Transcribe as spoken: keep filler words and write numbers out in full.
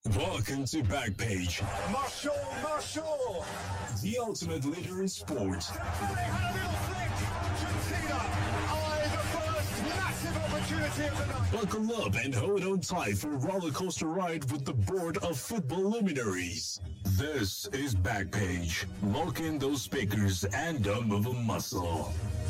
Welcome to Backpage, Marshall, Marshall! the ultimate leader in sports. They had a little flick! Argentina are the first massive opportunity of the night! Buckle up and hold on tight for a roller coaster ride with the board of football luminaries. This is Backpage. Lock in those speakers and don't move a muscle.